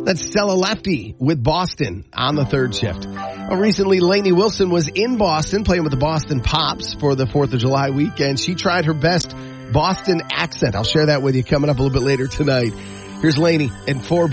That's Stella Lefty with Boston on the third shift. Recently, Lainey Wilson was in Boston playing with the Boston Pops for the 4th of July weekend. She tried her best Boston accent. I'll share that with you coming up a little bit later tonight. Here's Lainey and 4